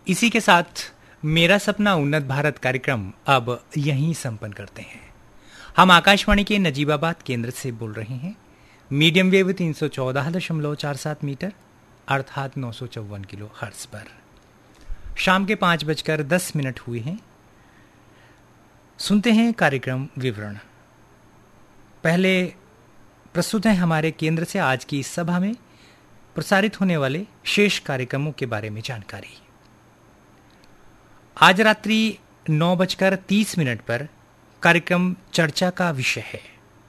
इसी के साथ मेरा सपना उन्नत भारत कार्यक्रम अब यहीं संपन्न करते हैं। हम आकाशवाणी के नजीबाबाद केंद्र से बोल रहे हैं। मीडियम वेव 314.47 मीटर अर्थात 954 किलो हर्ट्ज पर। शाम के 5:10 हुए हैं। सुनते हैं कार्यक्रम विवरण। पहले प्रस्तुत है हमारे केंद्र से आज की इस सभा में प्रसारित होने वाले शेष कार्यक्रमों के बारे में जानकारी। आज रात्रि 9:30 पर कार्यक्रम चर्चा का विषय है।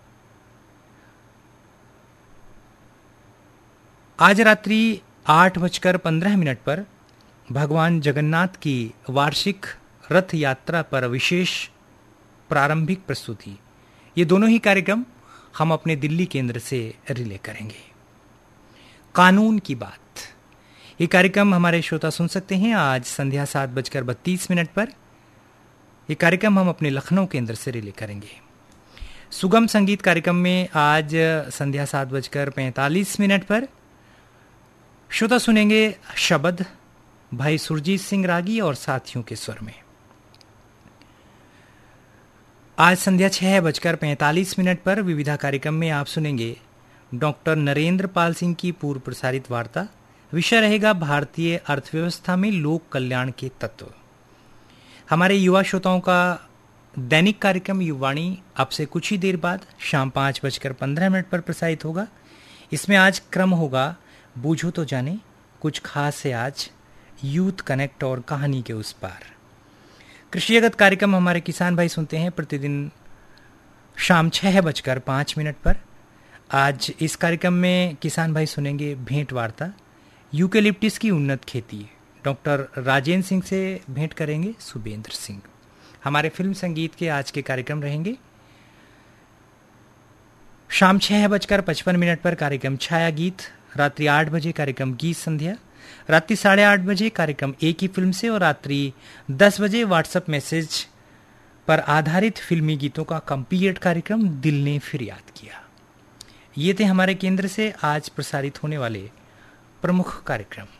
आज रात्रि 8:15 पर भगवान जगन्नाथ की वार्षिक रथ यात्रा पर विशेष प्रारंभिक प्रस्तुति। ये दोनों ही कार्यक्रम हम अपने दिल्ली केंद्र से रिले करेंगे। कानून की बात, ये कार्यक्रम हमारे श्रोता सुन सकते हैं आज संध्या 7:32 पर। ये कार्यक्रम हम अपने लखनऊ केंद्र से रिले करेंगे। सुगम संगीत कार्यक्रम में आज संध्या 7:45 पर श्रोता सुनेंगे शब्द भाई सुरजीत सिंह रागी और साथियों के स्वर में। आज संध्या 6:45 पर विविधा कार्यक्रम में आप सुनेंगे डॉक्टर नरेंद्र पाल सिंह की पूर्व प्रसारित वार्ता। विषय रहेगा भारतीय अर्थव्यवस्था में लोक कल्याण के तत्व। हमारे युवा श्रोताओं का दैनिक कार्यक्रम युवाणी अब से कुछ ही देर बाद शाम 5:15 पर प्रसारित होगा। इसमें आज क्रम होगा बूझो तो जाने, कुछ खास है आज, यूथ कनेक्ट और कहानी के उस पार। कृषि जगत कार्यक्रम हमारे किसान भाई सुनते हैं प्रतिदिन शाम 6:05 पर। आज इस कार्यक्रम में किसान भाई सुनेंगे भेंट वार्ता, यूकेलिप्टिस की उन्नत खेती। डॉक्टर राजेंद्र सिंह से भेंट करेंगे सुबेंद्र सिंह। हमारे फिल्म संगीत के आज के कार्यक्रम रहेंगे शाम 6:55 पर कार्यक्रम छाया गीत, रात्रि 8 बजे कार्यक्रम गीत संध्या, रात्रि 8:30 बजे कार्यक्रम एक ही फिल्म से और रात्रि 10 बजे व्हाट्सएप मैसेज पर आधारित फिल्मी गीतों का कंप्लीट कार्यक्रम दिल ने फिर याद किया। ये थे हमारे केंद्र से आज प्रसारित होने वाले प्रमुख कार्यक्रम।